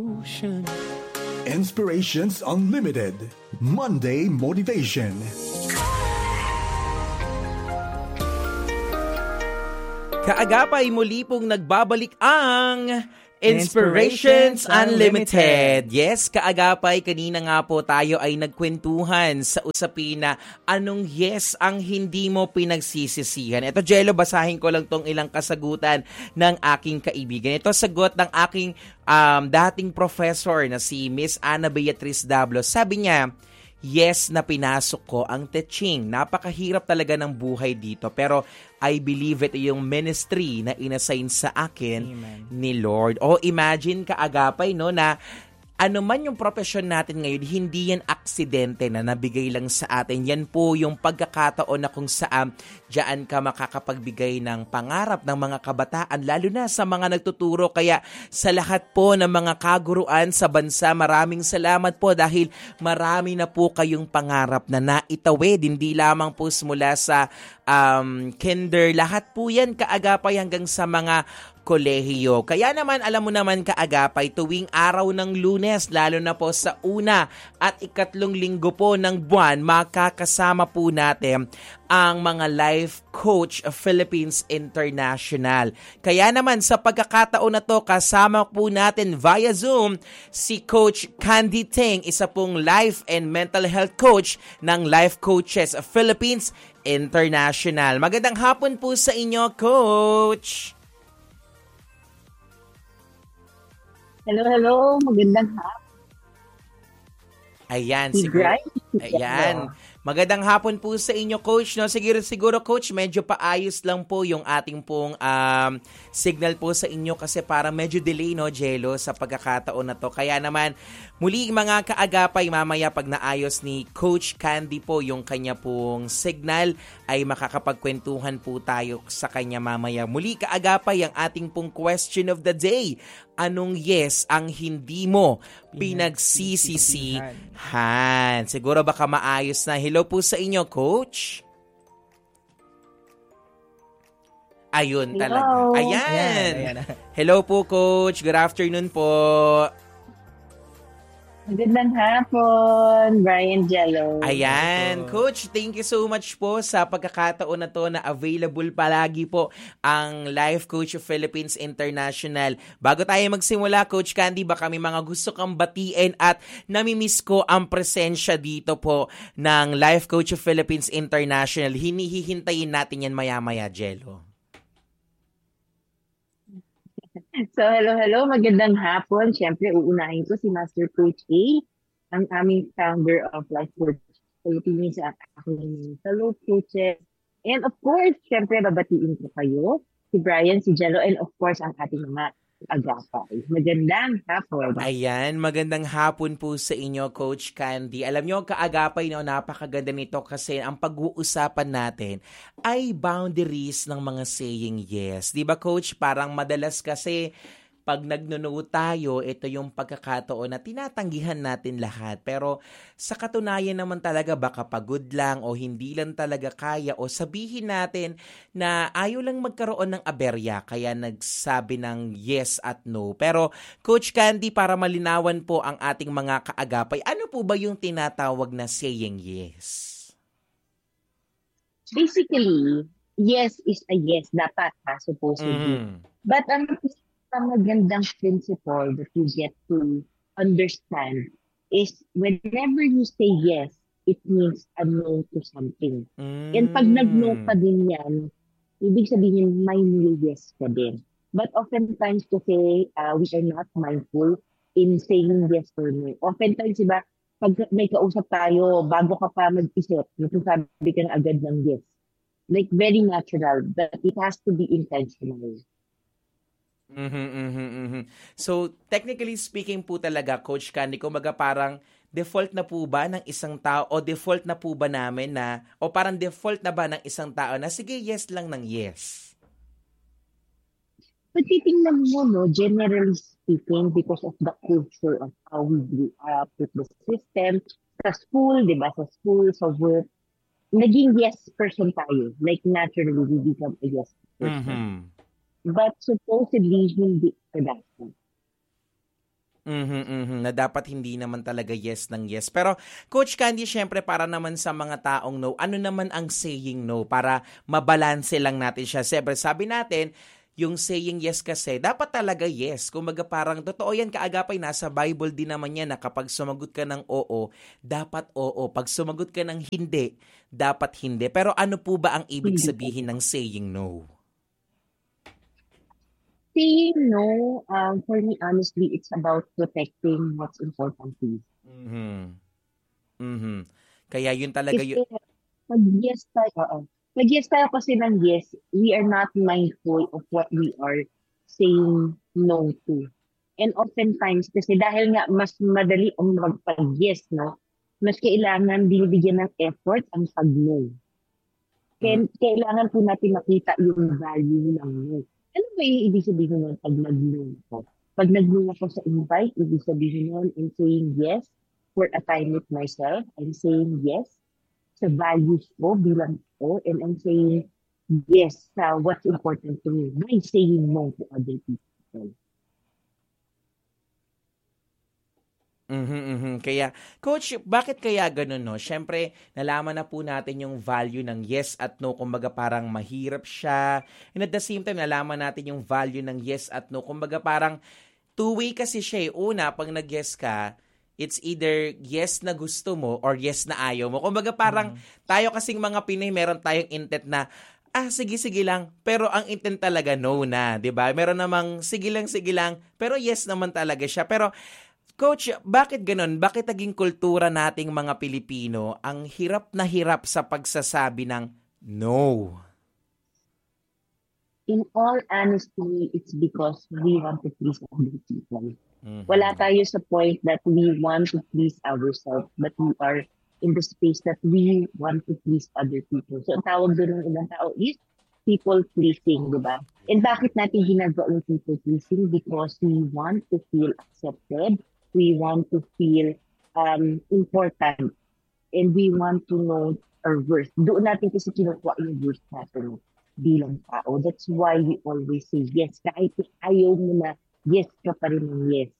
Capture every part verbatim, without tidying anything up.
Inspirations Unlimited Monday Motivation. Kaagapay muli pong nagbabalik ang Inspirations Unlimited. Yes, kaagapay, kanina nga po tayo ay nagkwentuhan sa usapin na anong yes ang hindi mo pinagsisisihan. Ito, Jello, basahin ko lang tong ilang kasagutan ng aking kaibigan. Ito, sagot ng aking um, dating professor na si Miss Ana Beatriz Dablos. Sabi niya, yes na pinasok ko ang teaching. Napakahirap talaga ng buhay dito. Pero I believe it yung ministry na inassign sa akin Amen. Ni Lord. O imagine kaagapay no na ano man yung profession natin ngayon, hindi yan aksidente na nabigay lang sa atin. Yan po yung pagkakataon na kung saan diyan ka makakapagbigay ng pangarap ng mga kabataan, lalo na sa mga nagtuturo. Kaya sa lahat po ng mga kaguruan sa bansa, maraming salamat po dahil marami na po kayong pangarap na naitawid. Hindi lamang po mula sa um, kinder, lahat po yan kaagapay hanggang sa mga kolehiyo. Kaya naman, alam mo naman kaagapay, tuwing araw ng Lunes, lalo na po sa una at ikatlong linggo po ng buwan, makakasama po natin ang mga Life Coach Philippines International. Kaya naman, sa pagkakataon na to, kasama po natin via Zoom si Coach Candy Teng, isa pong life and mental health coach ng Life Coaches Philippines International. Magandang hapon po sa inyo, Coach! Hello, hello. Magandang hapon. Ayan, siguro. Ayan. Magandang hapon po sa inyo, Coach. No, siguro, siguro, Coach, medyo paayos lang po yung ating pong um, signal po sa inyo kasi para medyo delay, no, Jello, sa pagkakataon na to. Kaya naman, muli mga kaagapay, mamaya pag naayos ni Coach Candy po yung kanya pong signal, ay makakapagkwentuhan po tayo sa kanya mamaya. Muli kaagapay ang ating pong question of the day. Anong yes ang hindi mo pinagsisisihan? Siguro baka maayos na. Hello po sa inyo, Coach. Ayun Hello. talaga. Ayan. Ayan, ayan. Hello po, Coach. Good afternoon po. Magandang hapon, Brian Jello. Ayan. Coach, thank you so much po sa pagkakataon na to na available palagi po ang Life Coach of Philippines International. Bago tayo magsimula, Coach Candy, baka may mga gusto kang batiin at namimiss ko ang presensya dito po ng Life Coach of Philippines International. Hinihihintayin natin yan maya-maya, Jello. So, hello, hello. Magandang hapon. Siyempre, uunahin ko si Master Coach A, ang aming founder of Life Coach Philippines at aking fellow coaches. And of course, siyempre, babatiin ko kayo, si Brian, si Jello, and of course, ang ating mga agapay. Magandang hapon. Ayan, magandang hapon po sa inyo, Coach Candy. Alam nyo, kaagapay, no, napakaganda nito kasi ang pag-uusapan natin ay boundaries ng mga saying yes. Di ba, Coach? Parang madalas kasi pag nagnuno tayo, ito yung pagkakataon na tinatanggihan natin lahat. Pero sa katunayan naman talaga, baka pagod lang o hindi lang talaga kaya o sabihin natin na ayaw lang magkaroon ng aberya kaya nagsabi ng yes at no. Pero Coach Candy, para malinawan po ang ating mga kaagapay, ano po ba yung tinatawag na saying yes? Basically, yes is a yes. Dapat, ha, supposedly. Mm. But ang ang magandang principle that you get to understand is whenever you say yes, it means a no to something. Mm. And pag nag-no ka din yan, ibig sabihin may new yes ka din. But oftentimes kasi uh, we are not mindful in saying yes or no. Oftentimes, diba, pag may kausap tayo, bago ka pa mag-isip, nagsasabi ka na agad ng yes. Like very natural, but it has to be intentional. Mm-hmm, mm-hmm, mm-hmm. So, technically speaking po talaga, Coach Candy, kumaga parang default na po ba ng isang tao o default na po ba namin na, o parang default na ba ng isang tao na sige, yes lang ng yes? But titingnan mo, no, generally speaking, because of the culture of how we grew up with the system, sa school, di ba, sa school, sa work, naging yes person tayo. Like naturally, we become a yes person. Mm-hmm. But supposedly, hindi production. Mhm, mhm, na dapat hindi naman talaga yes ng yes. Pero Coach Candy, syempre para naman sa mga taong no, ano naman ang saying no para mabalanse lang natin siya. Siyempre sabi natin, yung saying yes kasi dapat talaga yes. Kumbaga parang totoo yan kaagapay, nasa Bible din naman yan na kapag sumagot ka ng oo, dapat oo. Pag sumagot ka ng hindi, dapat hindi. Pero ano po ba ang ibig Hindi. sabihin ng saying no? Saying no, um, for me, honestly, it's about protecting what's important to you. Mhm. Mhm. Kaya yun talaga Kasi yun. pag yes tayo, oo. Pag yes tayo kasi ng yes, we are not mindful of what we are saying no to. And oftentimes, kasi dahil nga mas madali ang magpag-yes, no? Mas kailangan binibigyan ng effort ang pag-no. Kaya kailangan po natin makita yung value ng no. Ano ba yung ibig sabihin nun pag nag-no ako? Pag nag-no ako sa invite, ibig sabihin nun in saying yes for a time with myself, I'm saying yes sa values ko bilang ko, and I'm saying yes sa what's important to me by saying no to other people. Mhm, mhm. Kaya, Coach, bakit kaya ganun, no? Siyempre, nalaman na po natin yung value ng yes at no. Kumbaga parang mahirap siya. And at the same time, nalaman natin yung value ng yes at no. Kumbaga parang two-way kasi siya eh. Una, pag nag-yes ka, it's either yes na gusto mo or yes na ayaw mo. Kumbaga parang tayo kasing mga Pinoy, meron tayong intent na ah, sige, sige lang. Pero ang intent talaga, no na. 'Di ba? Meron namang sige lang, sige lang. Pero yes naman talaga siya. Pero Coach, bakit ganun? Bakit naging kultura nating mga Pilipino ang hirap na hirap sa pagsasabi ng no? In all honesty, it's because we want to please other people. Mhm. Wala tayo sa point that we want to please ourselves, but we are in the space that we want to please other people. So, ang tawag doon ng ibang tao is people pleasing, di ba? And bakit natin ginagawa yung people pleasing? Because we want to feel accepted, we want to feel um, important, and we want to know our worth. Doon natin kasi kinukuha yung worth natin bilang tao. That's why we always say yes. Kahit ayaw mo na, yes ka pa rin ng yes.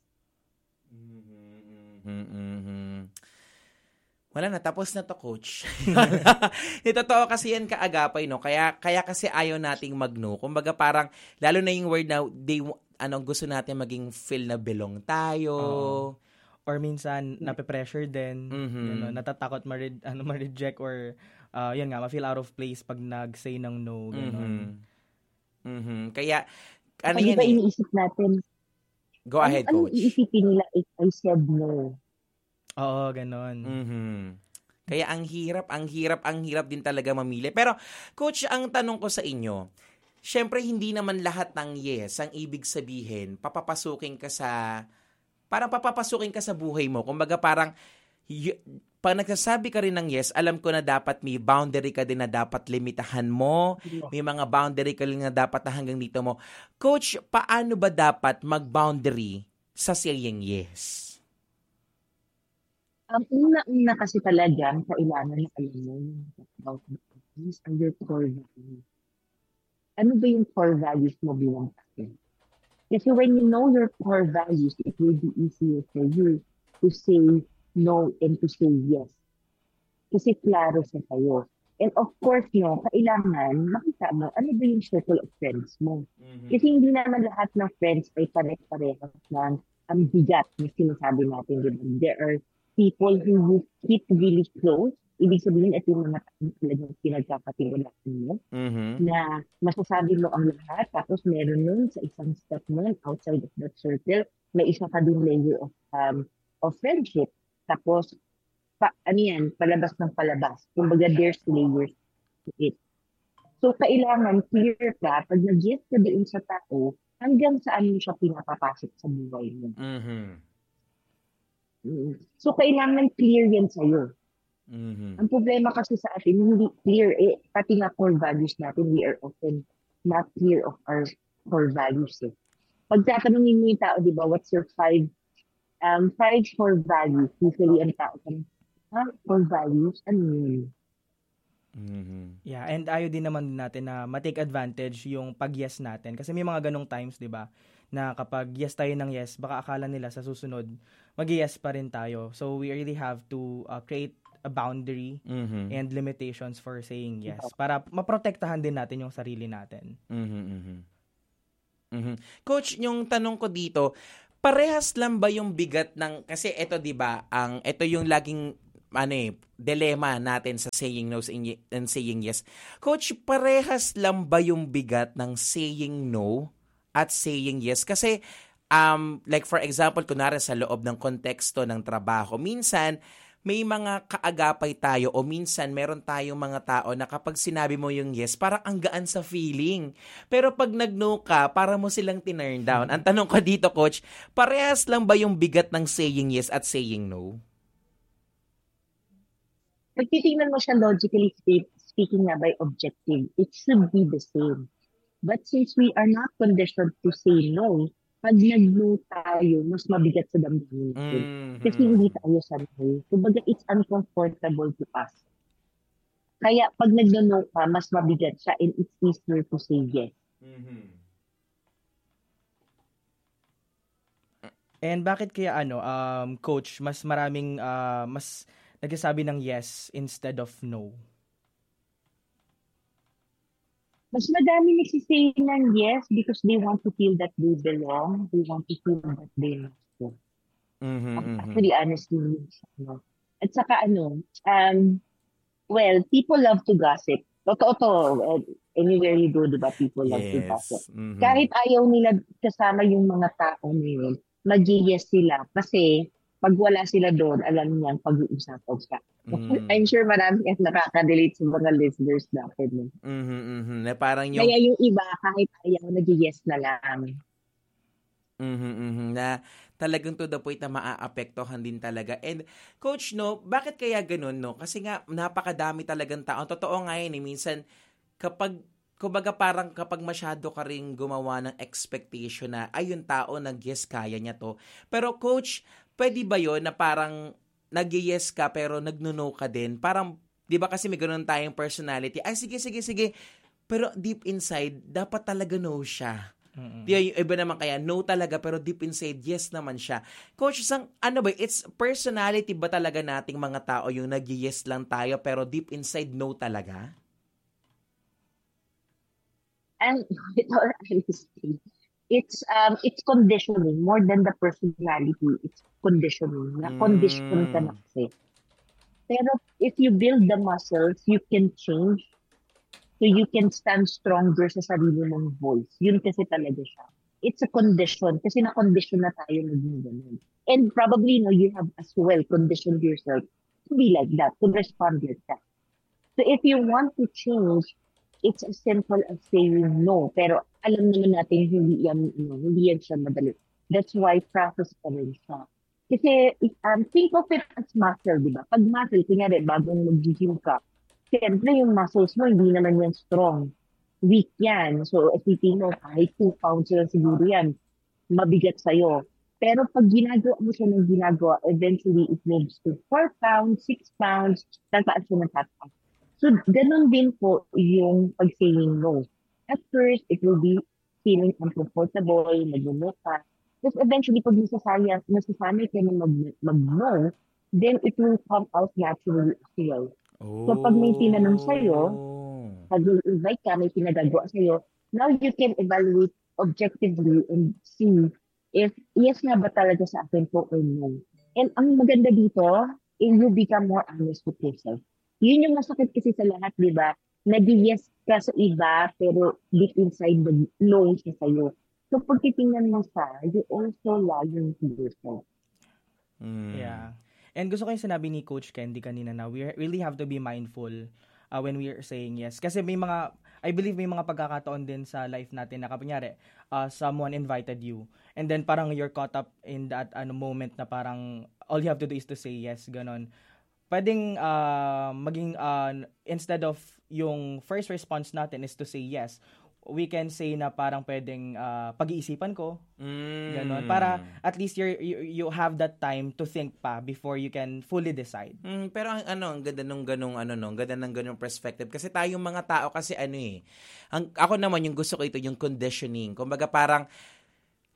Mm-hmm. Wala na, tapos na to, Coach. Totoo kasi yan kaagapay, no? Kaya, kaya kasi ayaw nating mag-no. Kumbaga parang, lalo na yung word na, they, ano, gusto natin maging feel na belong tayo. Oo. Or minsan, nape-pressure din. Mhm. Gano'n, natatakot ma-re- ano, ma-reject or, uh, yun nga, ma-feel out of place pag nag-say ng no. Gano'n. Mhm. Mhm. Kaya, ano Kasi yan ba eh? iniisip natin, Go ahead, ano, Coach. anong iisipin nila if I said no? Oo, gano'n. Mhm. Kaya ang hirap, ang hirap, ang hirap din talaga mamili. Pero, Coach, ang tanong ko sa inyo, syempre hindi naman lahat ng yes ang ibig sabihin, papapasukin ka sa, parang papapasukin ka sa buhay mo. Kumbaga parang, y- pag nagsasabi ka rin ng yes, alam ko na dapat may boundary ka din na dapat limitahan mo. May mga boundary ka rin na dapat na hanggang dito mo. Coach, paano ba dapat mag-boundary sa saying yes? Ang una-una kasi talaga, kailangan na alam mo yung about these are your core values. Ano ba yung core values mo bilang tao? Kasi when you know your core values, it will be easier for you to say no and to say yes. Kasi klaro siya kayo. And of course, no, kailangan makita mo ano ba yung circle of friends mo. Kasi hindi naman lahat ng friends ay pare-parehas ng ang bigat na sinasabi natin. Diba? There are people who you keep really close. Ibig sabihin, ito yung mga taong talagang pinagkakatiwalaan mo Mhm. na masasabi mo ang lahat, tapos meron nun sa isang step nun, outside of that circle, may isa ka din layer of um, of friendship. Tapos, pa, ano yan, palabas ng palabas. Kumbaga, there's layers to it. So, kailangan clear ka, pag nag-yes ka doon sa tao, hanggang saan mo siya pinapapasok sa buhay mo. Mhm. Mm. So, kailangan clear yan sa'yo. Mhm. Ang problema kasi sa atin, hindi clear, eh, pati nga core values natin, we are often not clear of our core values. Eh. Pag tatanungin mo yung tao, di ba, what's your five, um, five core values? Usually, ang tao, ha, core values, ano yun? Mhm. Yeah, and ayaw din naman natin na ma-take advantage yung pag-yes natin. Kasi may mga ganong times, di ba, na kapag yes tayo ng yes, baka akala nila sa susunod, mag-yes pa rin tayo. So we really have to uh, create a boundary Mhm. and limitations for saying yes para maprotektahan din natin yung sarili natin. Mhm. Mhm. Mhm. Coach, yung tanong ko dito, parehas lang ba yung bigat ng kasi ito 'di ba, ang ito yung laging ano eh, dilemma natin sa saying no and saying yes. Coach, parehas lang ba yung bigat ng saying no at saying yes? Kasi um like for example, kunwari sa loob ng konteksto ng trabaho, minsan may mga kaagapay tayo o minsan meron tayong mga tao na kapag sinabi mo yung yes, parang ang gaan sa feeling. Pero pag nag-no ka, para mo silang tinurn down. Ang tanong ko dito, Coach, parehas lang ba yung bigat ng saying yes at saying no? Pag titingnan mo siya logically spe- speaking na by objective, it should be the same. But since we are not conditioned to say no, pag nag-no tayo, mas mabigat sa damdamin natin. Kasi Mhm. hindi tayo sanay. Kumbaga, it's uncomfortable to us. Kaya pag nag-no ka, mas mabigat siya and it's easier to say yes. Mhm. And bakit kaya ano, um, coach, mas maraming, uh, mas nagsasabi ng yes instead of no? Mas madami nagsisay ng yes because they want to feel that they belong. They want to feel that they matter. Mhm. Mhm. Actually, honestly, ano. At saka ano, um, well, people love to gossip. Totoo to. eh, Anywhere you go, di ba, people love to gossip. Yes. Mhm. Kahit ayaw nila kasama yung mga tao na yun, mag-yes sila. Kasi pag wala sila doon, alam niyang pag-uusapan siya. Mm. I'm sure marami ang nakaka-relate sa mga listeners natin. eh. Mhm. Mhm. Na parang yung Kaya yung iba, kahit ayaw, nag-yes na lang. Mhm. Mhm. Na talagang to the point na maaapektuhan din talaga. And coach, no, bakit kaya ganun, no? Kasi nga napakadami talagang tao. Totoo nga yun, eh, minsan kapag kumbaga parang kapag masyado ka ring gumawa ng expectation na ay yung tao nag-yes kaya niya to. Pero coach, pwede ba yun na parang nag-yes ka pero nagno-no ka din? Parang 'di ba kasi may ganun tayong personality. Ay sige sige sige. Pero deep inside dapat talaga no siya. Mm-mm. Di yung iba naman kaya no talaga pero deep inside yes naman siya. Coach, isang ano ba, it's personality ba talaga nating mga tao yung nag-yes lang tayo pero deep inside no talaga? And with all honesty, it's um it's conditioning more than the personality. It's conditioning. Na condition ka na Mm. kasi. Pero if you build the muscles, you can change. So you can stand stronger sa sarili mong voice. Yun kasi talaga siya. It's a condition. Kasi na-condition na tayo maging ganun. And probably, you know, you have as well conditioned yourself to be like that, to respond like that. So if you want to change, it's as simple as saying no. Pero alam naman natin hindi yan, you know, hindi yan siya madali. That's why process pa rin siya. Kasi um, think of it as muscle, di ba? Pag muscle, kunyari, bagong mag-gym ka, siyempre yung muscles mo, hindi naman yan strong. Weak yan. So, isipin mo, kahit two pounds lang siguro yan, mabigat sa'yo. Pero pag ginagawa mo siya ng ginagawa, eventually it moves to four pounds, six pounds, tataas siya ng tataas. So, ganun din po yung pag-saying no. At first, it will be feeling uncomfortable, nag-no ka. Tapos eventually, pag nasasaya, nasasanay ka na mag- mag-no, then it will come out naturally as well. So, pag may tinanong sa'yo, Oh. pag invite ka, may pinagagawa sa'yo, now you can evaluate objectively and see if yes nga ba talaga sa akin po or no. And ang maganda dito, is you become more honest with yourself. Yun yung masakit kasi sa lahat, di ba? Nag-yes ka sa iba, pero deep inside, nag-no siya sa'yo. So, pag titingnan mo siya, you also lying to yourself. Mm. Yeah. And gusto ko yung sinabi ni Coach Candy kanina na we really have to be mindful uh, when we are saying yes. Kasi may mga, I believe may mga pagkakataon din sa life natin na kapanyari, uh, someone invited you. And then parang you're caught up in that ano moment na parang all you have to do is to say yes, ganon. Pwedeng uh, maging, uh, instead of yung first response natin is to say yes, we can say na parang pwedeng uh, pag-iisipan ko, Mm. ganon. Para at least you're, you you have that time to think pa before you can fully decide. Mm, pero ang ano, ang ganda nung ganung ano no, ang ganda ng ganung perspective kasi tayong mga tao kasi ano eh. Ang ako naman yung gusto ko ito yung conditioning. Kumbaga parang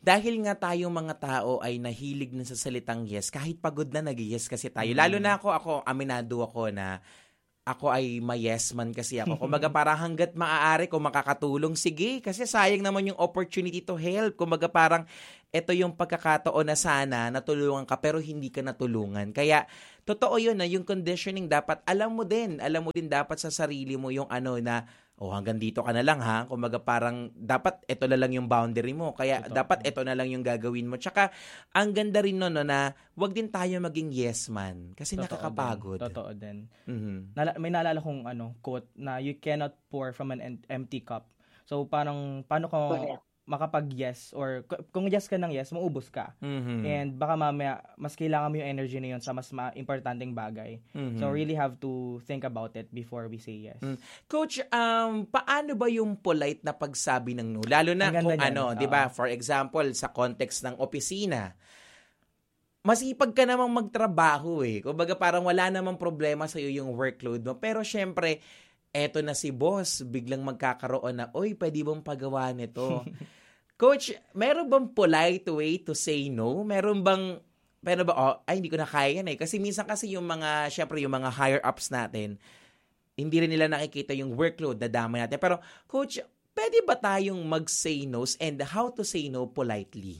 dahil nga tayong mga tao ay nahilig na sa salitang yes, kahit pagod na nag-yes kasi tayo. Lalo na ako, ako, aminado ako na ako ay ma-yes man kasi ako. Kumbaga parang hanggat maaari kung makakatulong, sige. Kasi sayang naman yung opportunity to help. Kumbaga parang ito yung pagkakataon na sana natulungan ka pero hindi ka natulungan. Kaya totoo yun na yung conditioning dapat alam mo din. Alam mo din dapat sa sarili mo yung ano na oh, hanggang dito ka na lang ha. Kumbaga parang dapat ito na lang yung boundary mo. Kaya Totoo. dapat ito na lang yung gagawin mo. Tsaka ang ganda rin no, no na wag din tayo maging yes man. Kasi Totoo nakakapagod. Din. Totoo din. Mhm. Nala- may naalala kong ano, quote na you cannot pour from an em- empty cup. So, parang, paano kung Correct. makapag-yes or k- kung yes ka ng yes, maubos ka. Mhm. And baka mamaya, mas kailangan mo yung energy na yun sa mas ma- importanteng bagay. Mhm. So, really have to think about it before we say yes. Mm. Coach, um, paano ba yung polite na pagsabi ng no? Lalo na Ang ganda kung niyan, ano, oo. 'di ba? For example, sa context ng opisina. Masipag ka namang magtrabaho eh. Kumbaga parang wala namang problema sa iyo yung workload mo. Pero syempre, eto na si boss, biglang magkakaroon na, oy, pwede bang pagawa nito? Coach, meron bang polite way to say no? Meron bang pero ba, oh, ay, hindi ko na kaya yan eh. Kasi minsan kasi yung mga, syempre yung mga higher-ups natin, hindi rin nila nakikita yung workload na damay natin. Pero, Coach, pwede ba tayong mag-say no and how to say no politely?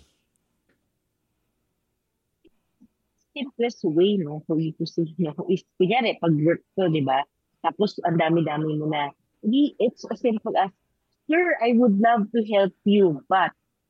Simplest way, no, for you to say no is, kunyari, pag work ko, di ba? Tapos, ang dami-dami mo na, hindi, it's as simple as, sir, I would love to help you, but,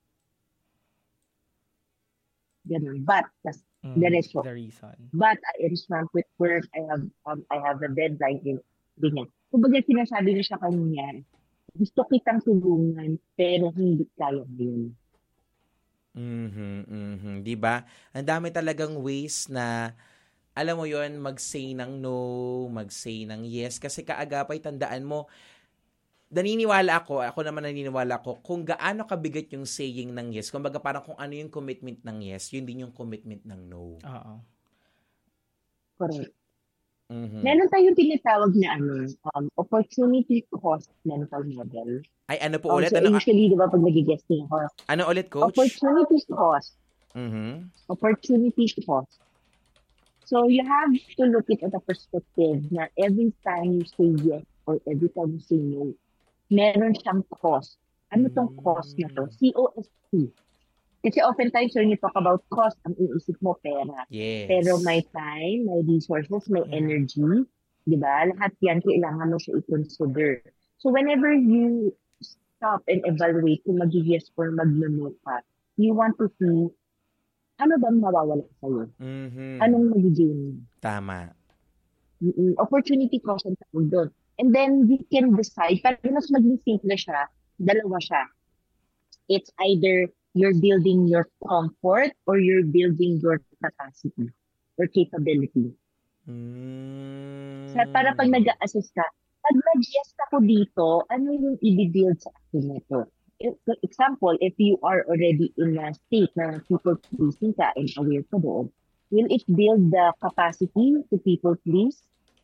ganun, but, tas, Mm, diretso. the reason. But, I am swamped with work, I have, um, I have a deadline, in, ganyan. Kumbaga, sinasabi niya sa kanya, gusto kitang tulungan, pero hindi kaya yun. Mhm, mhm, 'di ba? Ang dami talagang ways na alam mo 'yon, mag-say ng no, mag-say ng yes kasi kaagapay tandaan mo naniniwala ako, ako naman naniniwala ako kung gaano kabigat yung saying ng yes. Kumbaga parang kung ano yung commitment ng yes, yun din yung commitment ng no. Oo. Correct. Mhm. Meron tayong tinatawag na ano, um, opportunity cost mental model. Ay ano po Um, ulit? so Ano usually, di ba, pag nag-guesting ako, ano ulit, coach? opportunity cost. Mhm. Opportunity cost. So you have to look it at a perspective na every time you say yes or every time you say no, meron siyang cost. Ano tong cost na to? C O S T. Kasi oftentimes when you talk about cost, ang iisip mo pera. Yes. Pero may time, may resources, may Mhm. energy, di ba? Lahat yan kailangan mo siya i-consider. So whenever you stop and evaluate kung mag-yes or mag-no ka, you want to see ano bang mawawala sa'yo? Mhm. Anong mag-gain? Tama. Mm, Opportunity cost ang tawag doon. And then you can decide, para mas maging simple siya, dalawa siya. It's either you're building your comfort or you're building your capacity or capability. Mm. So, para pag nag-assess ka, pag nag-yes ako dito, ano yung i-build sa akin nito? If- For example, if you are already in a state na people pleasing ka and aware ka doon, will it build the capacity to people please?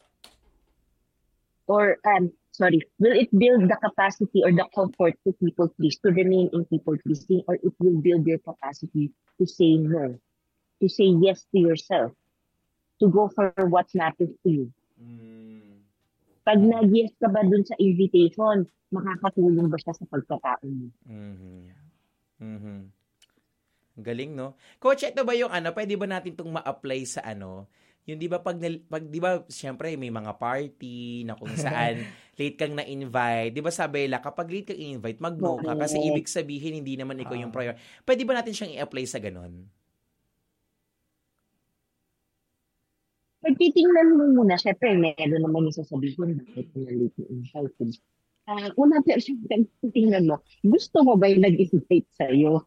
Or, um, sorry, will it build the capacity or the comfort to people please, to remain in people pleasing, or it will build your capacity to say no, to say yes to yourself, to go for what matters to you? Mm. Pag nag-yes ka ba dun sa invitation, makakatulong ba siya sa pagkatao mo? Mhm. Mhm. Galing, no? Coach, ito ba yung ano, pwede ba natin itong ma-apply sa ano? Yung di ba pag, nil- pag di ba, syempre may mga party na kung saan late kang na-invite. Di ba sabi la, kapag late kang invite, mag-no ka. Kasi ibig sabihin, hindi naman ikaw yung Ah. prior. Pwede ba natin siyang i-apply sa ganon? Pag titingnan mo muna, syempre, meron naman yung sasabihin, bakit mo na late na invite? Ah, una, pero syempre, titingnan mo, gusto mo ba yung nag-invite sa'yo?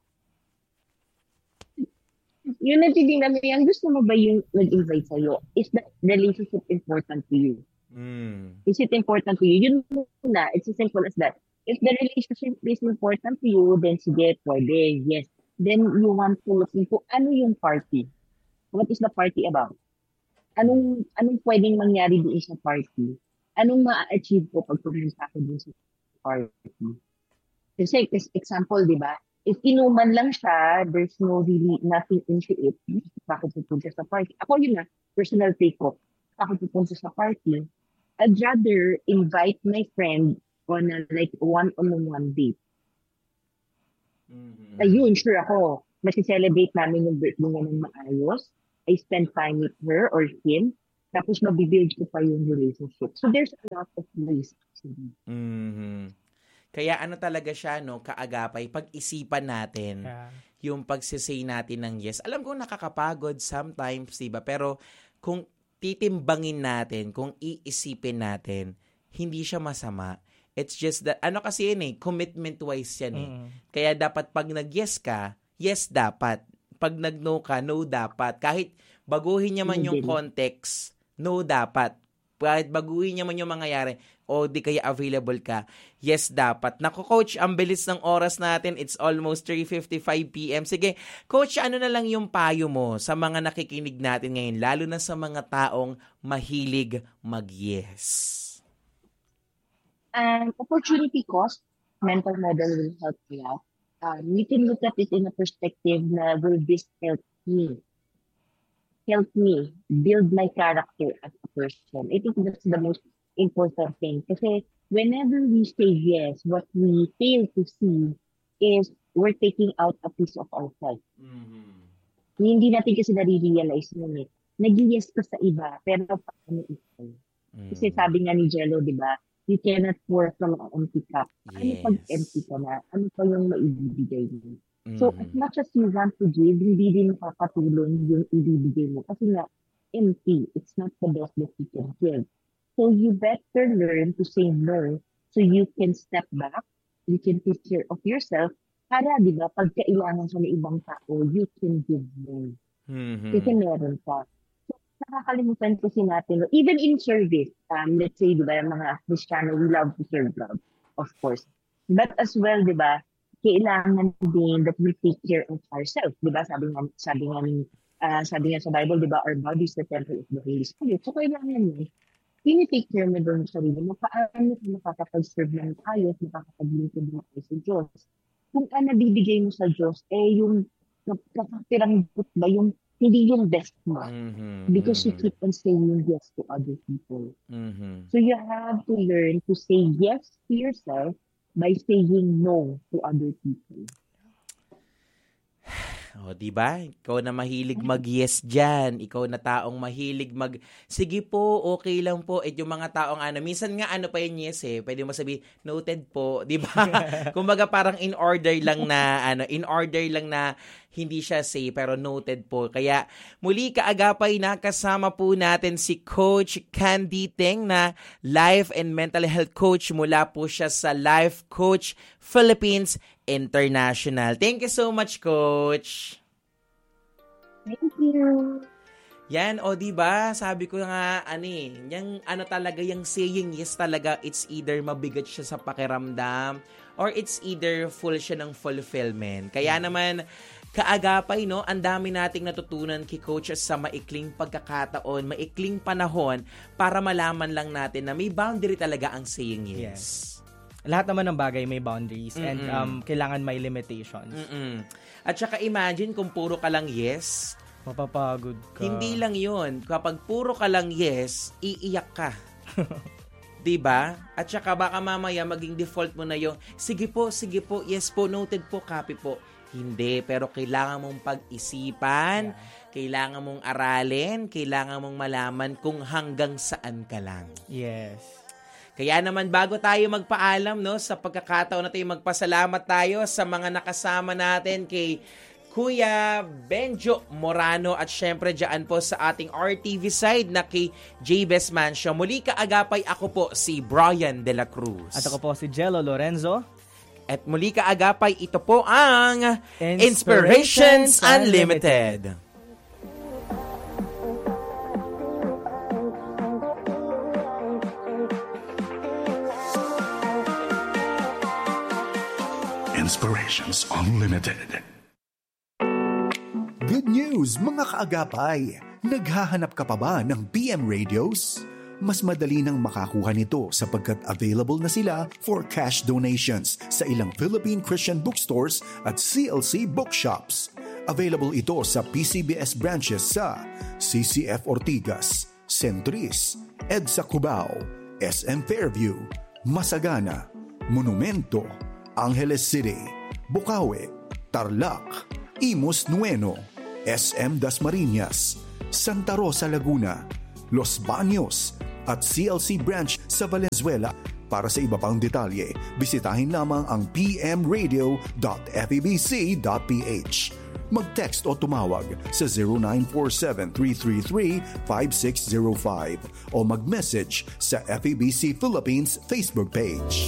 Yun ang titingnan mo yan, gusto mo ba yung nag-invite sa'yo? Is the relationship important to you? Mm. Is it important to you? Yun muna, it's as simple as that. If the relationship is important to you, then sige, pwede, yes. Then you want to look into ano yung party? What is the party about? Anong anong pwedeng mangyari doon sa party? Anong ma-achieve ko pag pumunta ako doon sa party? Kasi, as example, di ba? if inuman lang siya, there's no really nothing into it. Bakit pupunta sa party? Ako yun na, personal take ko. Bakit pupunta sa party? I'd rather invite my friend on a like one-on-one date. Mhm. Ayun, sure ako. Masi-celebrate namin yung birthday niya ng maayos. I spend time with her or him. Tapos mabibuild ko pa yung relationship. So there's a lot of ways actually. Mhm. Kaya ano talaga siya, no, kaagapay, pag-isipan natin Yeah. yung pagsisay natin ng yes. Alam ko nakakapagod sometimes, diba? Pero kung titimbangin natin, kung iisipin natin, hindi siya masama. It's just that, ano kasi yun eh, commitment-wise yan eh. Mm-mm. Kaya dapat pag nag-yes ka, yes dapat. Pag nag-no ka, no dapat. Kahit baguhin niya man yung Hindi. context, no dapat. Kahit baguhin niya man yung mangyayari, o di kaya available ka, yes dapat. Naku, Coach, ang bilis ng oras natin. It's almost three fifty-five p.m. Sige, Coach, ano na lang yung payo mo sa mga nakikinig natin ngayon, lalo na sa mga taong mahilig mag-yes? And opportunity cost, mental model will help you out. Um, you can look at it in a perspective na will this help me? Help me build my character as a person. I think that's the most important thing. Kasi whenever we say yes, what we fail to see is we're taking out a piece of ourselves. Mm-hmm. Hindi natin kasi nare-realize yun eh. Nag-yes ka sa iba, pero paano ito? Kasi sabi nga ni Jello, di ba, you cannot pour from an empty cup. Ano Yes. pag empty ka na? Ano pa yung maibibigay mo? So, Mhm. as much as you want to give, hindi din makakatulong yung ibibigay mo. Kasi nga, empty. It's not the best that you can give. So, you better learn to say no so you can step back, you can take care of yourself, para, di ba, pag kailangan sa ng ibang tao, you can give them. Mhm. Kasi meron ka. So, nakakalimutan kasi natin, even in service, um, let's say, di ba, yung mga Kristiyano, we love to serve God, of course. But as well, di ba, kailangan din that we take care of ourselves. Di ba, sabi nga, sabi nga, ni- ah, sabi nga sa Bible, di ba, our body is the temple of the Holy Spirit. So, kailangan yun, tinitake care mo doon sa sarili mo, paano ka makakapag-serve ng ayos, makakapag-lingkod mo tayo sa Diyos. Kung ano nabibigay mo sa Diyos, eh, yung kapapirang ba, yung hindi yung best mo. Mhm. Because you Mhm. keep on saying yes to other people. Mhm. So you have to learn to say yes to yourself by saying no to other people. O, di ba? Ikaw na mahilig mag-yes dyan. Ikaw na taong mahilig mag, sige po, okay lang po. At yung mga taong ano, minsan nga ano pa yung yes eh, pwede mo sabihin, noted po, di ba? Kumbaga parang in order lang na, ano, in order lang na hindi siya say, pero noted po. Kaya muli kaagapay na kasama po natin si Coach Candy Teng na Life and Mental Health Coach. Mula po siya sa Life Coach Philippines International. Thank you so much, Coach. Thank you. Yan, o di ba? Sabi ko nga, ano eh, yung ano talaga, yung saying yes talaga, it's either mabigat siya sa pakiramdam or it's either full siya ng fulfillment. Kaya naman, kaagapay, no, ang dami nating natutunan kay Coach sa maikling pagkakataon, maikling panahon para malaman lang natin na may boundary talaga ang saying yes. Yes. Lahat naman ng bagay may boundaries and Mm-mm. um, kailangan may limitations. Mm-mm. At saka imagine kung puro ka lang yes, Mapapagod ka. hindi lang yun. Kapag puro ka lang yes, iiyak ka. Diba? At saka baka mamaya maging default mo na yung, sige po, sige po, yes po, noted po, copy po. Hindi, pero kailangan mong pag-isipan, Yeah. kailangan mong aralin, kailangan mong malaman kung hanggang saan ka lang. Yes. Kaya naman bago tayo magpaalam, no, sa pagkakataon na tayo magpasalamat tayo sa mga nakasama natin kay Kuya Benjo Morano at syempre dyan po sa ating R T V side na kay J-Best Mansion. Muli kaagapay, ako po si Brian De La Cruz. At ako po si Jello Lorenzo. At muli kaagapay, ito po ang Inspirations Inspirations Unlimited. Inspirations Unlimited. Good news, mga kaagapay! Naghahanap ka pa ba ng B M radios? mas madali nang makakuha nito sapagkat available na sila for cash donations sa ilang Philippine Christian bookstores at C L C bookshops. Available ito sa P C B S branches sa C C F Ortigas, Centris, EDSA Cubao, S M Fairview, Masagana, Monumento, Angeles City, Bukawi, Tarlac, Imus Nueno, S M Dasmariñas, Santa Rosa Laguna, Los Baños at C L C branch sa Valenzuela. Para sa iba pang detalye, bisitahin lamang ang p m radio dot f e b c dot p h. Mag-text o tumawag sa zero nine four seven, three three three, five six zero five o mag-message sa F E B C Philippines Facebook page.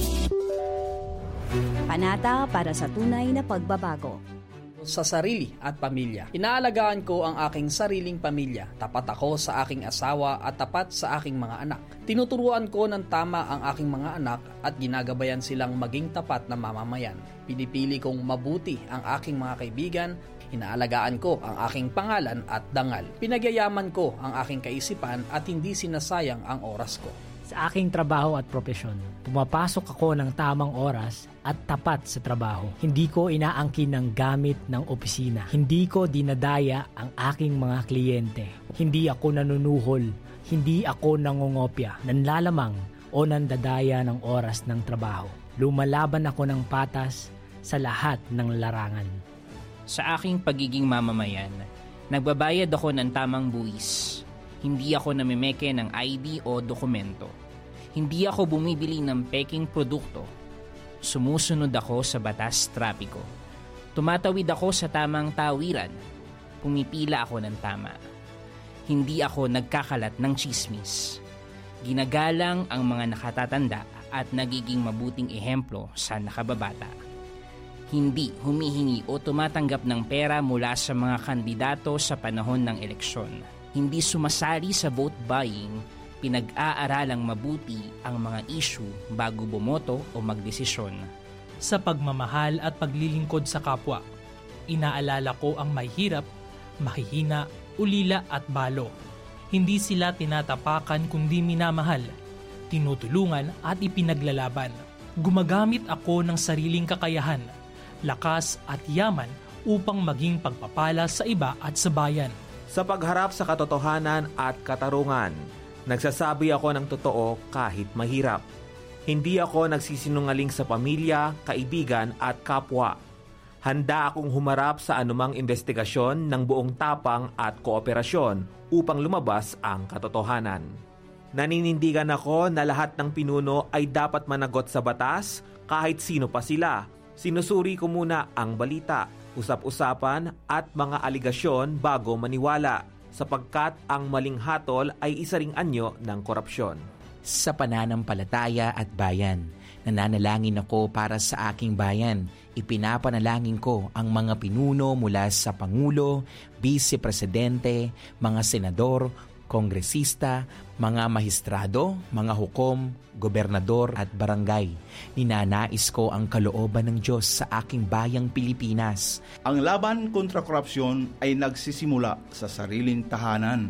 Panata para sa tunay na pagbabago. Sa sarili at pamilya. Inaalagaan ko ang aking sariling pamilya. Tapat ako sa aking asawa at tapat sa aking mga anak. Tinuturuan ko ng tama ang aking mga anak at ginagabayan silang maging tapat na mamamayan. Pinipili kong mabuti ang aking mga kaibigan. Inaalagaan ko ang aking pangalan at dangal. Pinagyayaman ko ang aking kaisipan at hindi sinasayang ang oras ko. Sa aking trabaho at propesyon, pumapasok ako ng tamang oras at tapat sa trabaho. Hindi ko inaangkin ng gamit ng opisina. Hindi ko dinadaya ang aking mga kliyente. Hindi ako nanunuhol. Hindi ako nangongopya, nanlalamang o nandadaya ng oras ng trabaho. Lumalaban ako ng patas sa lahat ng larangan. Sa aking pagiging mamamayan, nagbabayad ako ng tamang buwis. Hindi ako namimeke ng I D o dokumento. Hindi ako bumibili ng peking produkto. Sumusunod ako sa batas trapiko. Tumatawid ako sa tamang tawiran. Pumipila ako ng tama. Hindi ako nagkakalat ng chismis. Ginagalang ang mga nakatatanda at nagiging mabuting ehemplo sa nakababata. Hindi humihingi o tumatanggap ng pera mula sa mga kandidato sa panahon ng eleksyon. Hindi sumasali sa vote buying, pinag-aaralang mabuti ang mga issue bago bumoto o magdesisyon. Sa pagmamahal at paglilingkod sa kapwa, inaalala ko ang mahihirap, mahihina, ulila at balo. Hindi sila tinatapakan kundi minamahal, tinutulungan at ipinaglalaban. Gumagamit ako ng sariling kakayahan, lakas at yaman upang maging pagpapala sa iba at sa bayan. Sa pagharap sa katotohanan at katarungan, nagsasabi ako ng totoo kahit mahirap. Hindi ako nagsisinungaling sa pamilya, kaibigan at kapwa. Handa akong humarap sa anumang investigasyon ng buong tapang at kooperasyon upang lumabas ang katotohanan. Naninindigan ako na lahat ng pinuno ay dapat managot sa batas kahit sino pa sila. Sinusuri ko muna ang balita, usap-usapan at mga aligasyon bago maniwala sapagkat ang maling hatol ay isa ring anyo ng korupsyon. Sa pananampalataya at bayan, nananalangin ako para sa aking bayan. Ipinapanalangin ko ang mga pinuno mula sa Pangulo, Vice Presidente, mga senador, kongresista, mga mahistrado, mga hukom, gobernador at barangay. Ninanais ko ang kalooban ng Diyos sa aking bayang Pilipinas. Ang laban kontra korupsyon ay nagsisimula sa sariling tahanan,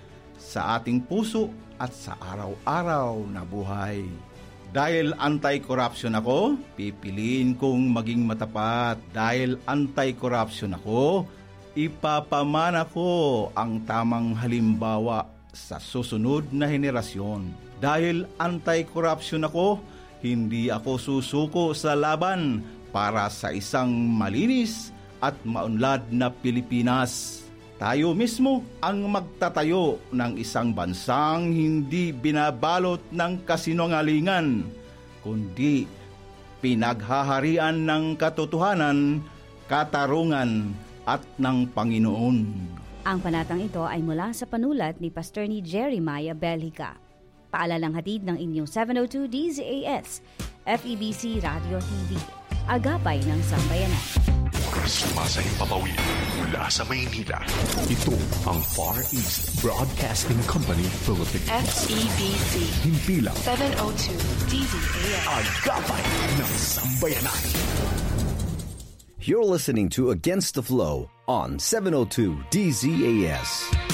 sa ating puso at sa araw-araw na buhay. Dahil anti-corruption ako, pipiliin kong maging matapat. Dahil anti-corruption ako, ipapamana ko ang tamang halimbawa sa susunod na henerasyon. Dahil anti-corruption ako, hindi ako susuko sa laban para sa isang malinis at maunlad na Pilipinas. Tayo mismo ang magtatayo ng isang bansang hindi binabalot ng kasinungalingan, kundi pinaghaharian ng katotohanan, katarungan at ng Panginoon. Ang panatang ito ay mula sa panulat ni Pastor ni Jeremiah Belhica. Paalalang hatid ng inyong seven oh two D Z A S, F E B C Radio T V. Agapay ng Sambayanan. Sumasay papawid mula sa Maynila. Ito ang Far East Broadcasting Company Philippines. F E B C. Himpilang seven oh two D Z A S. Agapay ng Sambayanan. You're listening to Against the Flow on seven oh two D Z A S.